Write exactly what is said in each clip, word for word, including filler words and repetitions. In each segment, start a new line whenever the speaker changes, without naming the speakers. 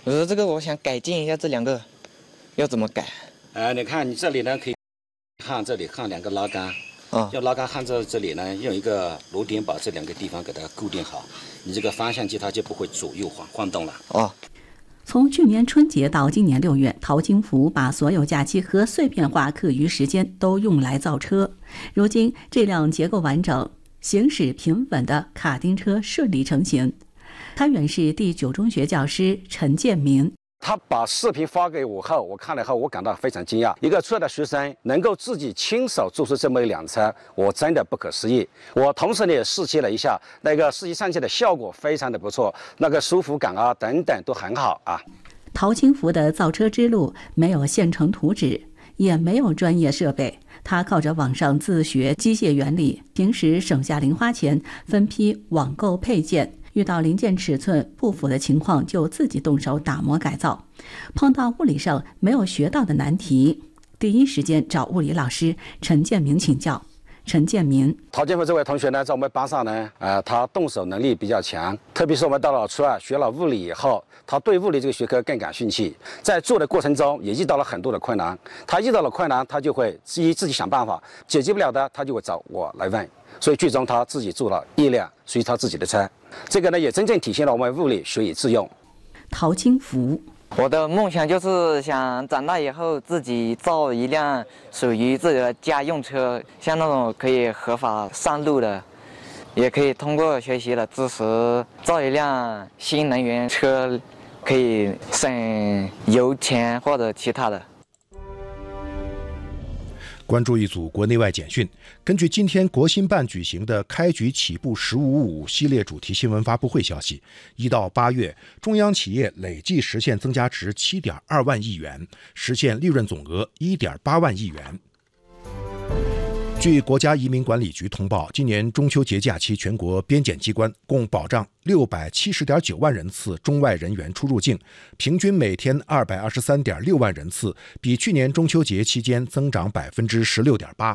我说这个我想改进一下这两个，要怎么改？
呃，你看你这里呢可以焊这里焊两个拉杆，
啊，
要拉杆焊在这里呢，用一个螺钉把这两个地方给它固定好，你这个方向机它就不会左右晃晃动了。
哦。
从去年春节到今年六月，陶金福把所有假期和碎片化课余时间都用来造车。如今，这辆结构完整、行驶平稳的卡丁车顺利成型。开远市第九中学教师陈建民。
他把视频发给我后，我看了后，我感到非常惊讶。一个初二的学生能够自己亲手做出这么一辆车，我真的不可思议。我同时呢也试骑了一下，那个试骑上去的效果非常的不错，那个舒服感啊等等都很好啊。
陶金福的造车之路没有现成图纸，也没有专业设备，他靠着网上自学机械原理，平时省下零花钱，分批网购配件。遇到零件尺寸不符的情况，就自己动手打磨改造。碰到物理上没有学到的难题，第一时间找物理老师陈建明请教。陈建明，
陶建福这位同学呢，在我们班上呢，呃，他动手能力比较强，特别是我们到了初二学了物理以后，他对物理这个学科更感兴趣。在做的过程中也遇到了很多的困难，他遇到了困难，他就会自己自己想办法，解决不了的，他就会找我来问。所以最终他自己做了一辆属于他自己的车，这个呢也真正体现了我们物理学以致用。
陶金福，
我的梦想就是想长大以后自己造一辆属于自己的家用车，像那种可以合法上路的，也可以通过学习的知识造一辆新能源车，可以省油钱或者其他的。
关注一组国内外简讯。根据今天国新办举行的开局起步十五五系列主题新闻发布会消息，一到八月，中央企业累计实现增加值七点二万亿元，实现利润总额一点八万亿元。据国家移民管理局通报，今年中秋节假期，全国边检机关共保障六百七十点九万人次中外人员出入境，平均每天二百二十三点六万人次，比去年中秋节期间增长百分之十六点八。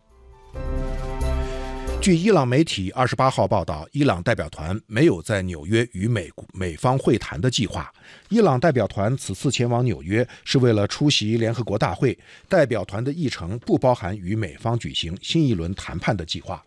据伊朗媒体二十八号报道，伊朗代表团没有在纽约与美美方会谈的计划。伊朗代表团此次前往纽约是为了出席联合国大会，代表团的议程不包含与美方举行新一轮谈判的计划。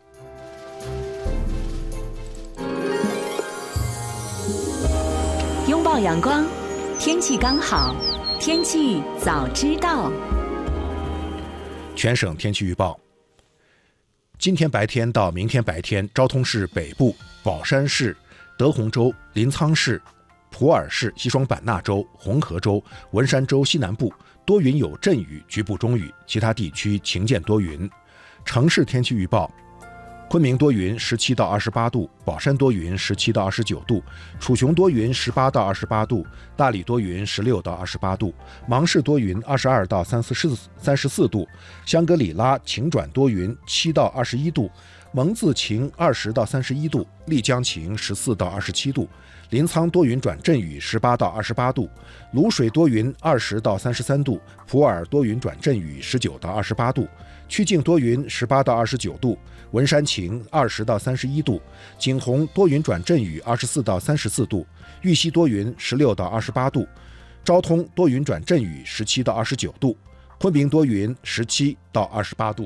拥抱阳光，天气刚好，天气早知道。
全省天气预报。今天白天到明天白天，昭通市北部、宝山市、德宏州、临沧市、普洱市、西双版纳州、红河州、文山州西南部多云有阵雨，局部中雨，其他地区晴间多云。城市天气预报：昆明多云，十七到二十八度；宝山多云，十七到二十九度；楚雄多云，十八到二十八度；大理多云，十六到二十八度；芒市多云，二十二到三十三十四度；香格里拉晴转多云，七到二十一度；蒙自晴，二十到三十一度；丽江晴，十四到二十七度；临沧多云转阵雨，十八到二十八度；卤水多云，二十到三十三度；普洱多云转阵雨，十九到二十八度；曲靖多云，十八到二十九度；文山晴，二十到三十一度；景洪多云转阵雨，二十四到三十四度；玉溪多云，十六到二十八度；昭通多云转阵雨，十七到二十九度；昆明多云，十七到二十八度。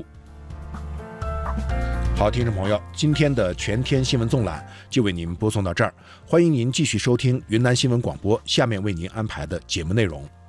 好，听众朋友，今天的全天新闻纵览就为您播送到这儿，欢迎您继续收听云南新闻广播下面为您安排的节目内容。